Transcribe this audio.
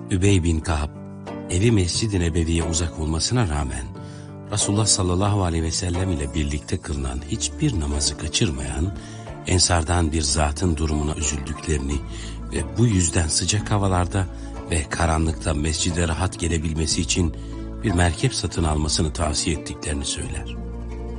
Übey bin Ka'b, evi Mescid-i Nebevi'ye uzak olmasına rağmen Resulullah sallallahu aleyhi ve sellem ile birlikte kılınan hiçbir namazı kaçırmayan Ensardan bir zatın durumuna üzüldüklerini ve bu yüzden sıcak havalarda ve karanlıkta mescide rahat gelebilmesi için bir merkep satın almasını tavsiye ettiklerini söyler.